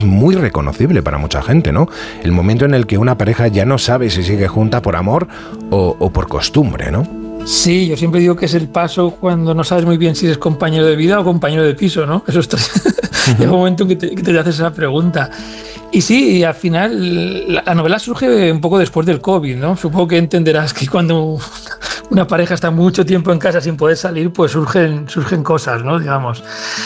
muy reconocible para mucha gente, ¿no? El momento en el que una pareja ya no sabe si sigue junta por amor o por costumbre, ¿no? Sí, yo siempre digo que es el paso cuando no sabes muy bien si eres compañero de vida o compañero de piso, ¿no? Eso está. Llega un momento en que te haces esa pregunta. Y sí, y al final la novela surge un poco después del COVID, ¿no? Supongo que entenderás que cuando una pareja está mucho tiempo en casa sin poder salir, pues surgen cosas, ¿no? Digamos.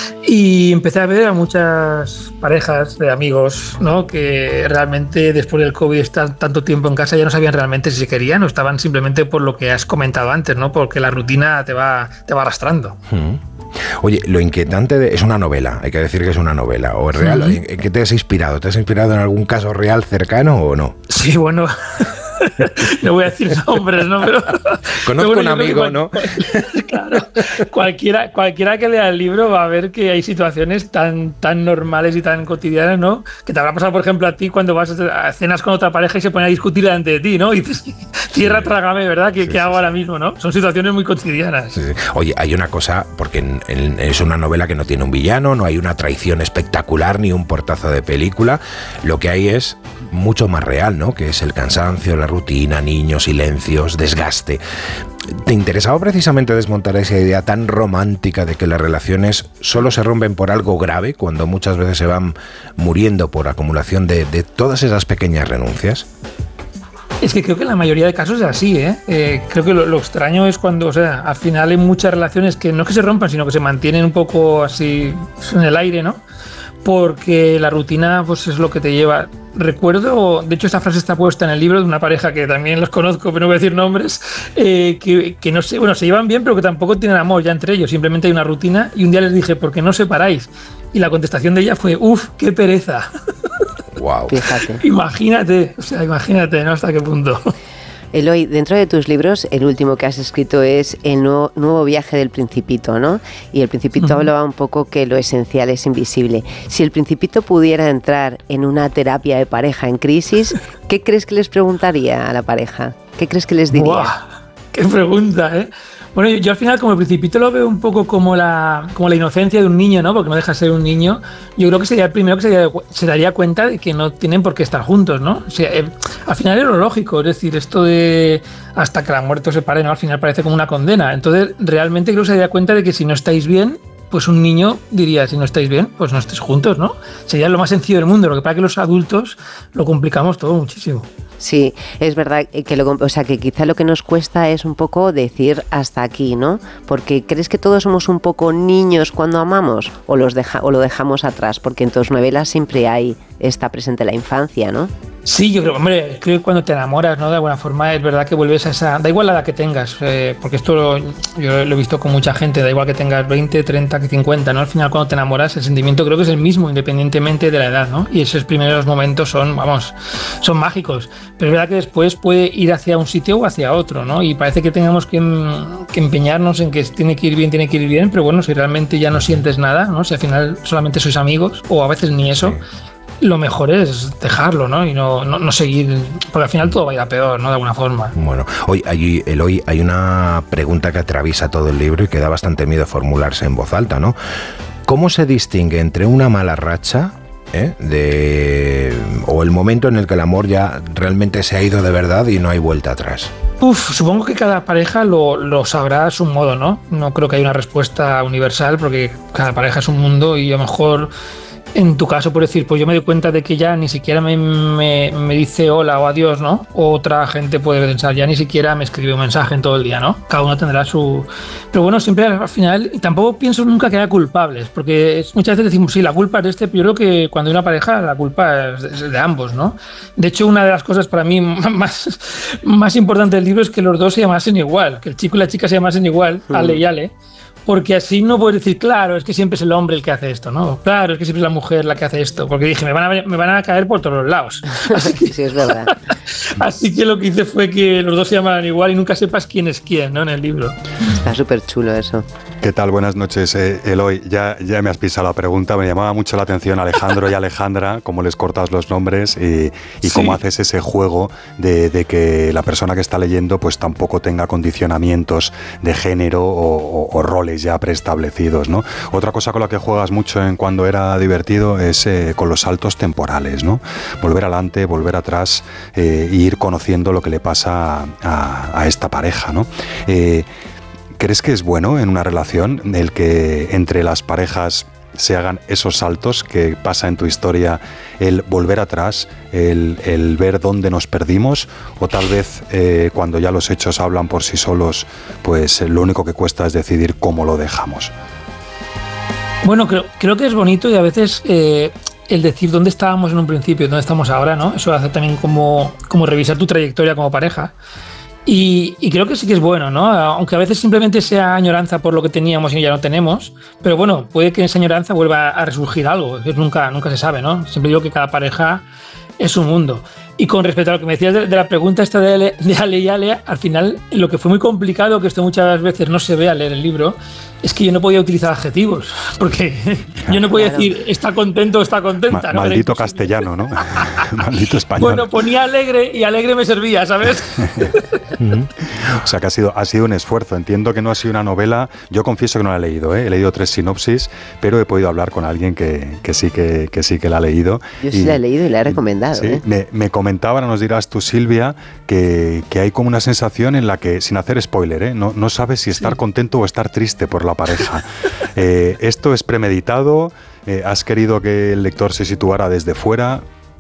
Y empecé a ver a muchas parejas de amigos, ¿no? Que realmente después del COVID estar tanto tiempo en casa ya no sabían realmente si se querían o estaban simplemente por lo que has comentado antes, ¿no? Porque la rutina te va arrastrando. Oye, lo inquietante es una novela, hay que decir que es una novela, o es real. ¿En qué te has inspirado? ¿Te has inspirado en algún caso real cercano o no? Sí, bueno, no voy a decir nombres, ¿no? Pero conozco un amigo, ¿no? Claro, cualquiera que lea el libro va a ver que hay situaciones tan normales y tan cotidianas, ¿no? Que te habrá pasado, por ejemplo, a ti cuando vas a cenas con otra pareja y se pone a discutir delante de ti, ¿no? Y dices, tierra, trágame, ¿verdad? ¿Qué hago ahora mismo, no? Son situaciones muy cotidianas. Sí. Oye, hay una cosa, porque es una novela que no tiene un villano, no hay una traición espectacular ni un portazo de película. Lo que hay es mucho más real, ¿no? Que es el cansancio, la rutina, niños, silencios, desgaste. ¿Te interesaba precisamente desmontar esa idea tan romántica de que las relaciones solo se rompen por algo grave, cuando muchas veces se van muriendo por acumulación de todas esas pequeñas renuncias? Es que creo que en la mayoría de casos es así, ¿eh? Creo que lo extraño es cuando, o sea, al final hay muchas relaciones que no es que se rompan, sino que se mantienen un poco así en el aire, ¿no? Porque la rutina pues es lo que te lleva. Recuerdo, de hecho esta frase está puesta en el libro de una pareja que también los conozco, pero no voy a decir nombres, que no sé, bueno, se llevan bien, pero que tampoco tienen amor ya entre ellos, simplemente hay una rutina, y un día les dije, ¿por qué no os separáis? Y la contestación de ella fue, ¡uf, qué pereza! Wow. Fíjate. Imagínate, ¿no? Hasta qué punto. Eloy, dentro de tus libros, el último que has escrito es El nuevo viaje del Principito, ¿no? Y el Principito hablaba un poco que lo esencial es invisible. Si el Principito pudiera entrar en una terapia de pareja en crisis, ¿qué crees que les preguntaría a la pareja? ¿Qué crees que les diría? ¡Buah! ¡Qué pregunta, eh! Bueno, yo al final como el Principito lo veo un poco como la inocencia de un niño, ¿no? Porque no deja de ser un niño. Yo creo que sería el primero que se daría cuenta de que no tienen por qué estar juntos, ¿no? O sea, al final es lo lógico, es decir, esto de hasta que la muerte os separe, ¿no? Al final parece como una condena. Entonces, realmente creo que se daría cuenta de que si no estáis bien, pues un niño diría, si no estáis bien, pues no estéis juntos, ¿no? Sería lo más sencillo del mundo. Lo que pasa es que los adultos lo complicamos todo muchísimo. Sí, es verdad que que quizá lo que nos cuesta es un poco decir hasta aquí, ¿no? Porque ¿crees que todos somos un poco niños cuando amamos o lo dejamos atrás? Porque en tus novelas siempre está presente la infancia, ¿no? Sí, yo creo que cuando te enamoras, ¿no? De alguna forma es verdad que vuelves a esa... Da igual la edad que tengas, porque esto yo lo he visto con mucha gente, da igual que tengas 20, 30, 50, ¿no? Al final cuando te enamoras el sentimiento creo que es el mismo, independientemente de la edad, ¿no? Y esos primeros momentos son mágicos. Pero es verdad que después puede ir hacia un sitio o hacia otro, ¿no? Y parece que tengamos que empeñarnos en que tiene que ir bien, pero bueno, si realmente ya no sientes nada, ¿no? Si al final solamente sois amigos, o a veces ni eso... Sí. Lo mejor es dejarlo, ¿no? Y no seguir, porque al final todo va a ir a peor, ¿no? De alguna forma. Bueno, Eloy, hay una pregunta que atraviesa todo el libro y que da bastante miedo formularse en voz alta, ¿no? ¿Cómo se distingue entre una mala racha o el momento en el que el amor ya realmente se ha ido de verdad y no hay vuelta atrás? Supongo que cada pareja lo sabrá a su modo, ¿no? No creo que haya una respuesta universal, porque cada pareja es un mundo y a lo mejor... En tu caso, por decir, pues yo me doy cuenta de que ya ni siquiera me dice hola o adiós, ¿no? O otra gente puede pensar, ya ni siquiera me escribe un mensaje en todo el día, ¿no? Cada uno tendrá su... Pero bueno, siempre al final, y tampoco pienso nunca que haya culpables, porque muchas veces decimos, sí, la culpa es de este, pero yo creo que cuando hay una pareja, la culpa es de ambos, ¿no? De hecho, una de las cosas para mí más importantes del libro es que los dos se llamasen igual, que el chico y la chica se llamasen igual, Ale y Ale. Porque así no puedes decir, claro, es que siempre es el hombre el que hace esto, ¿no? Claro, es que siempre es la mujer la que hace esto. Porque dije, me van a caer por todos los lados. Sí, es verdad. Así que lo que hice fue que los dos se llamaran igual y nunca sepas quién es quién, ¿no? En el libro. Está súper chulo eso. ¿Qué tal? Buenas noches, Eloy. Ya me has pisado la pregunta. Me llamaba mucho la atención Alejandro y Alejandra, cómo les cortas los nombres y cómo haces ese juego de que la persona que está leyendo pues tampoco tenga condicionamientos de género o roles ya preestablecidos, ¿no? Otra cosa con la que juegas mucho en Cuando era divertido es con los saltos temporales, ¿no? Volver adelante, volver atrás e ir conociendo lo que le pasa a esta pareja, ¿no? ¿Crees que es bueno en una relación el que entre las parejas se hagan esos saltos que pasa en tu historia, el volver atrás, el ver dónde nos perdimos, o tal vez cuando ya los hechos hablan por sí solos, pues lo único que cuesta es decidir cómo lo dejamos? Bueno, creo que es bonito y a veces el decir dónde estábamos en un principio y dónde estamos ahora, ¿no? Eso hace también como revisar tu trayectoria como pareja. Y creo que sí que es bueno, ¿no? Aunque a veces simplemente sea añoranza por lo que teníamos y ya no tenemos, pero bueno, puede que en esa añoranza vuelva a resurgir algo, nunca se sabe, ¿no? Siempre digo que cada pareja es un mundo. Y con respecto a lo que me decías de la pregunta esta de Ale y Ale, al final lo que fue muy complicado, que esto muchas veces no se ve al leer el libro, es que yo no podía utilizar adjetivos, porque yo no podía decir está contento o está contenta. ¿no? Maldito castellano, ¿no? Maldito español. Bueno, ponía alegre y alegre me servía, ¿sabes? O sea que ha sido un esfuerzo. Entiendo que no ha sido una novela. Yo confieso que no la he leído, ¿eh? He leído 3 sinopsis, pero he podido hablar con alguien que sí que la ha leído. Yo sí la he leído y la he recomendado. Sí, me comentaba, ahora nos dirás tú, Silvia, que hay como una sensación en la que, sin hacer spoiler, no sabes si estar contento o estar triste por la pareja. ¿Esto es premeditado? ¿Has querido que el lector se situara desde fuera?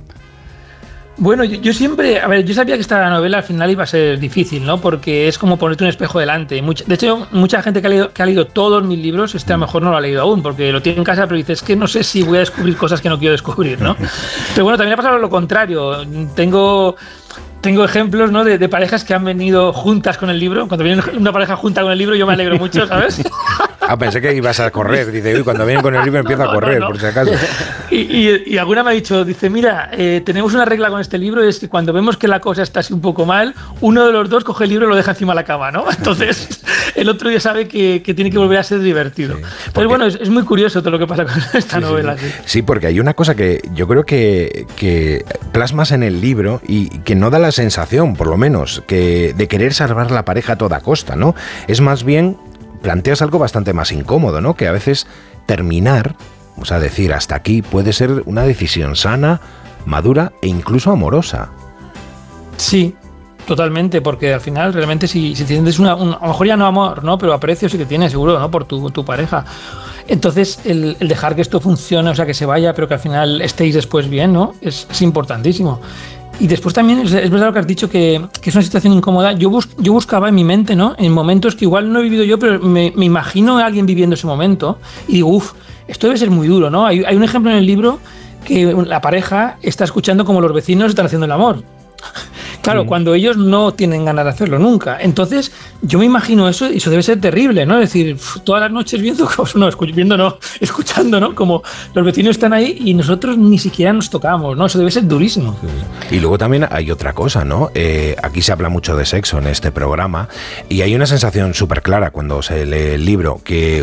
Bueno, yo siempre, yo sabía que esta novela al final iba a ser difícil, ¿no? Porque es como ponerte un espejo delante. De hecho, mucha gente que ha leído todos mis libros, a lo mejor no lo ha leído aún, porque lo tiene en casa, pero dice, es que no sé si voy a descubrir cosas que no quiero descubrir, ¿no? Pero bueno, también ha pasado lo contrario. Tengo ejemplos, ¿no? de parejas que han venido juntas con el libro. Cuando viene una pareja junta con el libro, yo me alegro mucho, ¿sabes? Pensé que ibas a correr. Dice, uy, cuando vienen con el libro empiezo a correr, por si acaso. Y alguna me ha dicho, dice, mira, tenemos una regla con este libro, es que cuando vemos que la cosa está así un poco mal, uno de los dos coge el libro y lo deja encima de la cama, ¿no? Entonces, el otro ya sabe que tiene que volver a ser divertido. Sí, pero bueno, es muy curioso todo lo que pasa con esta novela. Sí. Sí, porque hay una cosa que yo creo que plasmas en el libro y que no da la sensación, por lo menos, que de querer salvar la pareja a toda costa, ¿no? Es más bien, planteas algo bastante más incómodo, ¿no? Que a veces terminar, o sea, decir hasta aquí, puede ser una decisión sana, madura e incluso amorosa. Sí, totalmente, porque al final realmente si tienes a lo mejor ya no amor, ¿no? Pero aprecio sí que tienes, seguro, ¿no? Por tu pareja. Entonces, el dejar que esto funcione, o sea, que se vaya, pero que al final estéis después bien, ¿no? Es importantísimo. Y después también es verdad lo que has dicho, que es una situación incómoda. Yo buscaba en mi mente, ¿no? En momentos que igual no he vivido yo, pero me imagino a alguien viviendo ese momento y digo, esto debe ser muy duro, ¿no? Hay un ejemplo en el libro que la pareja está escuchando como los vecinos están haciendo el amor. Claro, cuando ellos no tienen ganas de hacerlo nunca. Entonces, yo me imagino eso, y eso debe ser terrible, ¿no? Es decir, todas las noches escuchando, ¿no? Como los vecinos están ahí y nosotros ni siquiera nos tocamos, ¿no? Eso debe ser durísimo. Y luego también hay otra cosa, ¿no? Aquí se habla mucho de sexo en este programa y hay una sensación súper clara cuando se lee el libro, que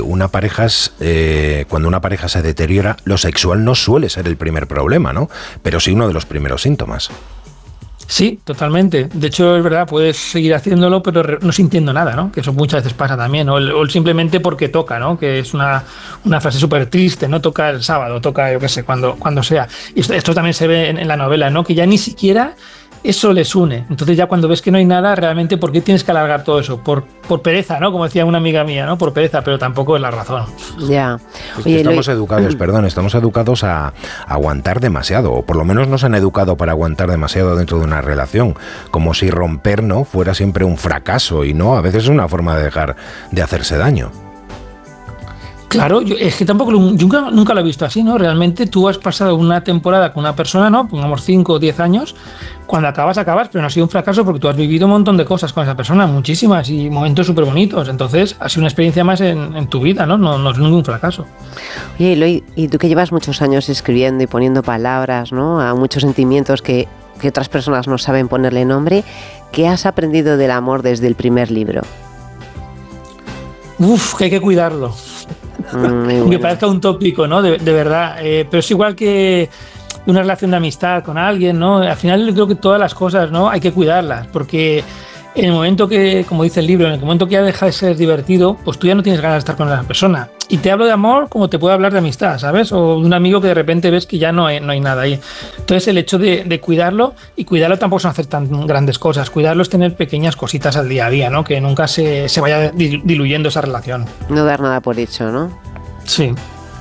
cuando una pareja se deteriora, lo sexual no suele ser el primer problema, ¿no? Pero sí uno de los primeros síntomas. Sí, totalmente. De hecho, es verdad, puedes seguir haciéndolo, pero no sintiendo nada, ¿no? Que eso muchas veces pasa también. O simplemente porque toca, ¿no? Que es una frase súper triste, ¿no? Toca el sábado, toca, yo qué sé, cuando sea. Y esto también se ve en la novela, ¿no? Que ya ni siquiera eso les une. Entonces ya cuando ves que no hay nada, realmente, ¿por qué tienes que alargar todo eso? Por pereza, ¿no? Como decía una amiga mía, ¿no? Por pereza, pero tampoco es la razón. Ya. Oye, estamos educados a aguantar demasiado, o por lo menos nos han educado para aguantar demasiado dentro de una relación, como si romper, ¿no? Fuera siempre un fracaso, y no, a veces es una forma de dejar de hacerse daño. Claro, es que tampoco nunca lo he visto así, ¿no? Realmente tú has pasado una temporada con una persona, ¿no? Pongamos 5 o 10 años, cuando acabas, pero no ha sido un fracaso porque tú has vivido un montón de cosas con esa persona, muchísimas, y momentos súper bonitos. Entonces, ha sido una experiencia más en tu vida, ¿no? No es ningún fracaso. Oye, Eloy, y tú que llevas muchos años escribiendo y poniendo palabras, ¿no? A muchos sentimientos que que otras personas no saben ponerle nombre. ¿Qué has aprendido del amor desde el primer libro? Que hay que cuidarlo. Que parezca un tópico, ¿no? De verdad. Pero es igual que una relación de amistad con alguien, ¿no? Al final yo creo que todas las cosas, ¿no? Hay que cuidarlas, porque en el momento que, como dice el libro, en el momento que ya deja de ser divertido, pues tú ya no tienes ganas de estar con esa persona. Y te hablo de amor como te puedo hablar de amistad, ¿sabes? O de un amigo que de repente ves que ya no hay nada ahí. Entonces el hecho de cuidarlo, y cuidarlo tampoco son hacer tan grandes cosas, cuidarlo es tener pequeñas cositas al día a día, ¿no? Que nunca se vaya diluyendo esa relación. No dar nada por hecho, ¿no? Sí.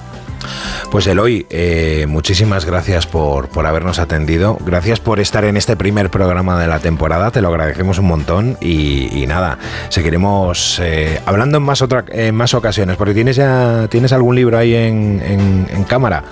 Pues Eloy, muchísimas gracias por habernos atendido, gracias por estar en este primer programa de la temporada, te lo agradecemos un montón y nada, seguiremos hablando en más ocasiones, porque ¿tienes algún libro ahí en cámara?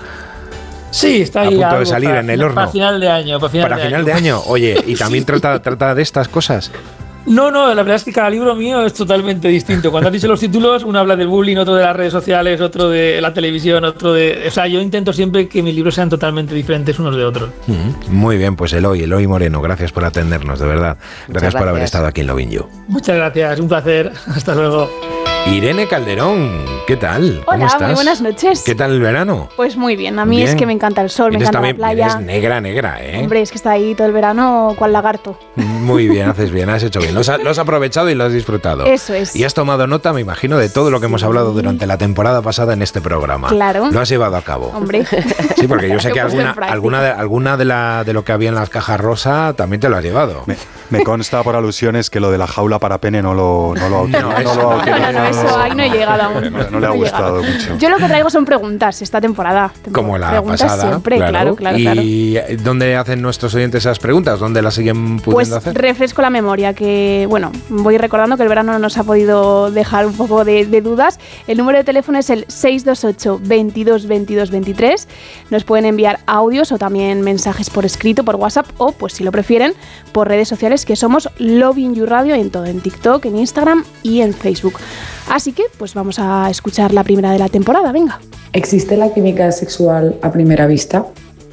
Sí, está ahí a punto de salir en el horno. Para final de año. Para final de año. Oye, ¿y también trata de estas cosas? No, la verdad es que cada libro mío es totalmente distinto. Cuando has dicho los títulos, uno habla del bullying, otro de las redes sociales, otro de la televisión, otro de... O sea, yo intento siempre que mis libros sean totalmente diferentes unos de otros. Muy bien, pues Eloy Moreno, gracias por atendernos, de verdad. Gracias por haber estado aquí en Lovin' You. Muchas gracias, un placer. Hasta luego. Irene Calderón, ¿qué tal? ¿Cómo estás? Muy buenas noches. ¿Qué tal el verano? Pues muy bien, a mí es que me encanta el sol, me encanta la playa. Eres negra, ¿eh? Hombre, es que está ahí todo el verano cual lagarto. Muy bien, haces bien, has hecho bien. Lo has aprovechado y lo has disfrutado. Eso es. Y has tomado nota, me imagino, de todo lo que hemos hablado durante la temporada pasada en este programa. Claro. Lo has llevado a cabo. Hombre. Sí, porque yo sé que alguna de lo que había en las cajas rosa también te lo has llevado. Me consta por alusiones que lo de la jaula para pene no lo ha utilizado. Eso ahí no he llegado aún. No le ha gustado mucho. Yo lo que traigo son preguntas esta temporada. Como la preguntas pasada. Siempre, claro. ¿Y dónde hacen nuestros oyentes esas preguntas? ¿Dónde las siguen pudiendo hacer? Pues refresco la memoria, que bueno, voy recordando que el verano nos ha podido dejar un poco de dudas. El número de teléfono es el 628 22 22 23. Nos pueden enviar audios o también mensajes por escrito, por WhatsApp o, pues si lo prefieren, por redes sociales, que somos Lovin' You Radio en todo, en TikTok, en Instagram y en Facebook. Así que, pues vamos a escuchar la primera de la temporada, venga. ¿Existe la química sexual a primera vista?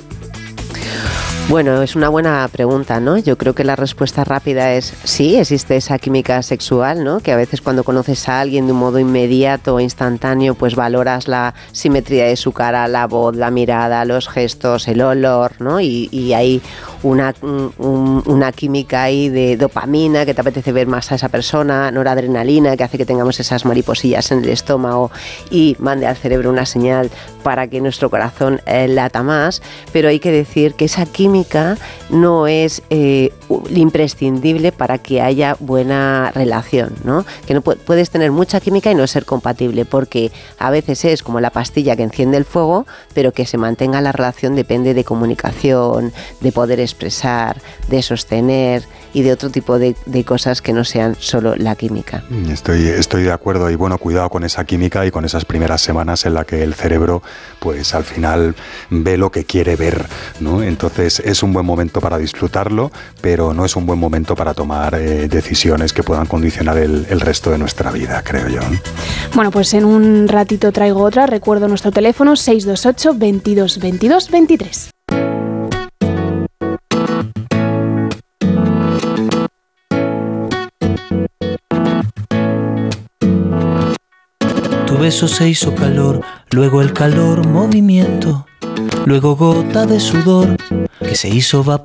Bueno, es una buena pregunta, ¿no? Yo creo que la respuesta rápida es sí, existe esa química sexual, ¿no? Que a veces cuando conoces a alguien de un modo inmediato o instantáneo, pues valoras la simetría de su cara, la voz, la mirada, los gestos, el olor, ¿no? Y hay una química ahí de dopamina que te apetece ver más a esa persona, noradrenalina que hace que tengamos esas mariposillas en el estómago y mande al cerebro una señal para que nuestro corazón lata más, pero hay que decir que esa química no es imprescindible para que haya buena relación, ¿no? Que no puedes tener mucha química y no ser compatible, porque a veces es como la pastilla que enciende el fuego, pero que se mantenga la relación depende de comunicación, de poder expresar, de sostener y de otro tipo de cosas que no sean solo la química. Estoy de acuerdo, y bueno, cuidado con esa química y con esas primeras semanas en la que el cerebro pues al final ve lo que quiere ver, ¿no? Entonces es un buen momento para disfrutarlo, pero no es un buen momento para tomar decisiones que puedan condicionar el resto de nuestra vida, creo yo. Bueno, pues en un ratito traigo otra. Recuerdo nuestro teléfono 628 22 22 23. Tu beso se hizo calor, luego el calor movimiento, luego gota de sudor que se hizo vapor.